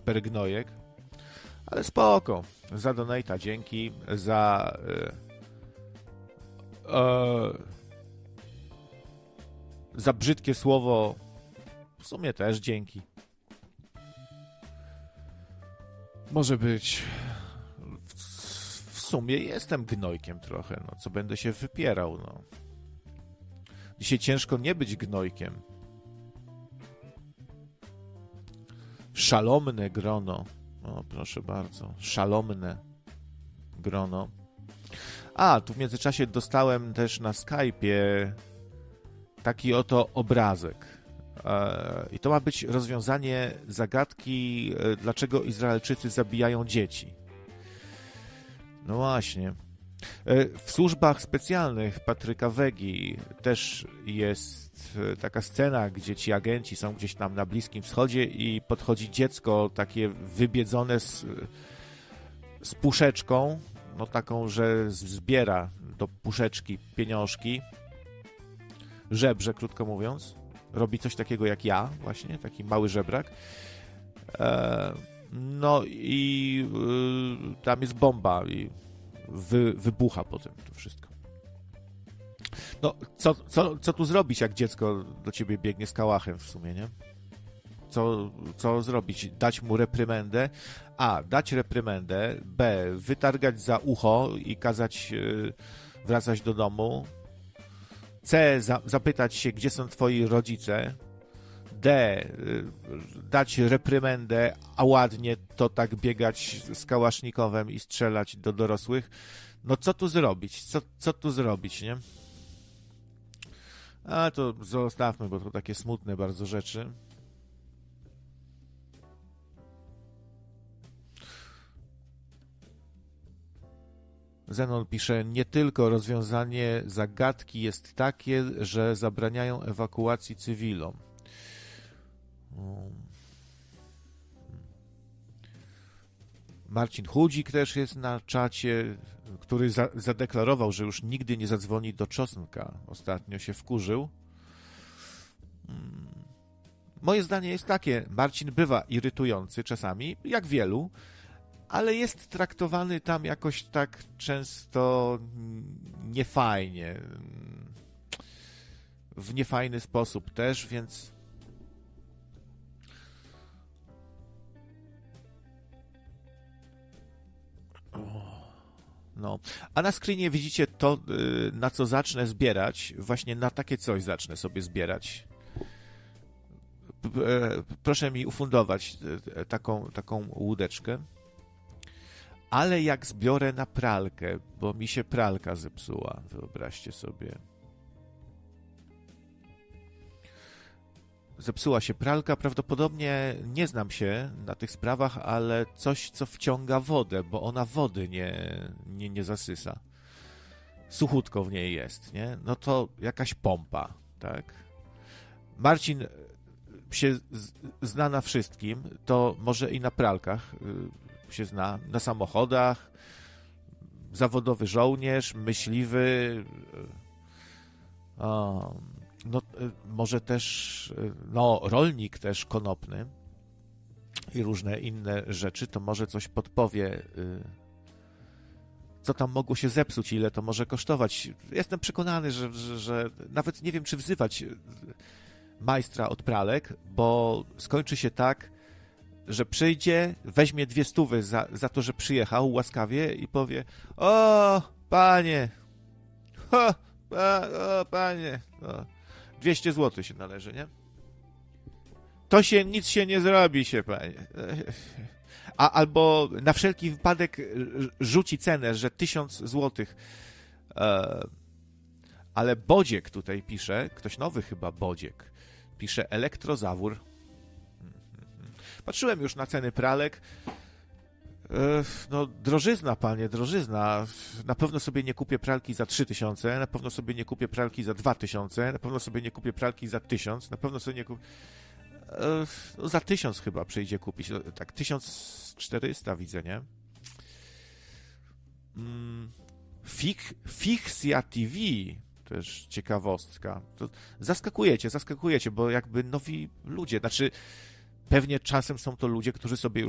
per gnojek. Ale spoko. Za donate'a dzięki. Za brzydkie słowo w sumie też dzięki. Może być. W sumie jestem gnojkiem trochę, no co będę się wypierał, no. Dzisiaj ciężko nie być gnojkiem. Szalomne grono. O, proszę bardzo. Szalomne grono. A, tu w międzyczasie dostałem też na Skype'ie taki oto obrazek. I to ma być rozwiązanie zagadki, dlaczego Izraelczycy zabijają dzieci. No właśnie. W służbach specjalnych Patryka Wegi też jest taka scena, gdzie ci agenci są gdzieś tam na Bliskim Wschodzie i podchodzi dziecko takie wybiedzone z puszeczką, no taką, że zbiera do puszeczki pieniążki, żebrze, krótko mówiąc. Robi coś takiego jak ja, właśnie, taki mały żebrak. No i tam jest bomba i wybucha potem to wszystko. No, co tu zrobić, jak dziecko do ciebie biegnie z kałachem w sumie, nie? Co zrobić? Dać mu reprymendę? A, dać reprymendę. B, wytargać za ucho i kazać wracać do domu. C, zapytać się, gdzie są twoi rodzice. D, dać reprymendę, a ładnie to tak biegać z kałasznikowem i strzelać do dorosłych. No co tu zrobić? Co tu zrobić, nie? A to zostawmy, bo to takie smutne bardzo rzeczy. Zenon pisze, nie tylko rozwiązanie zagadki jest takie, że zabraniają ewakuacji cywilom. Marcin Chudzik też jest na czacie, który zadeklarował, że już nigdy nie zadzwoni do Czosnka. Ostatnio się wkurzył. Moje zdanie jest takie, Marcin bywa irytujący czasami, jak wielu, ale jest traktowany tam jakoś tak często niefajnie. W niefajny sposób też, więc no. A na screenie widzicie to, na co zacznę zbierać. Właśnie na takie coś zacznę sobie zbierać. Proszę mi ufundować taką łódeczkę. Ale jak zbiorę na pralkę, bo mi się pralka zepsuła, wyobraźcie sobie. Zepsuła się pralka, prawdopodobnie nie znam się na tych sprawach, ale coś, co wciąga wodę, bo ona wody nie zasysa. Suchutko w niej jest, nie? No to jakaś pompa, tak? Marcin się zna na wszystkim, to może i na pralkach się zna, na samochodach, zawodowy żołnierz, myśliwy, no może też, no rolnik też konopny i różne inne rzeczy, to może coś podpowie, co tam mogło się zepsuć, ile to może kosztować. Jestem przekonany, że nawet nie wiem, czy wzywać majstra od pralek, bo skończy się tak, że przyjdzie, weźmie 200 za to, że przyjechał łaskawie i powie: o, panie, o panie, no, 200 zł się należy, nie? To się, nic się nie zrobi się, panie. Albo na wszelki wypadek rzuci cenę, że 1000 zł. Ale Bodziek tutaj pisze, ktoś nowy chyba, Bodziek, pisze elektrozawór. Patrzyłem już na ceny pralek. No, drożyzna, panie, drożyzna. Na pewno sobie nie kupię pralki za 3000, na pewno sobie nie kupię pralki za 2000, na pewno sobie nie kupię pralki za 1000, na pewno sobie nie kupię... No, za 1000 chyba przyjdzie kupić. Tak, 1400 widzę, nie? Fixia TV, też ciekawostka. To zaskakujecie, bo jakby nowi ludzie, znaczy pewnie czasem są to ludzie, którzy sobie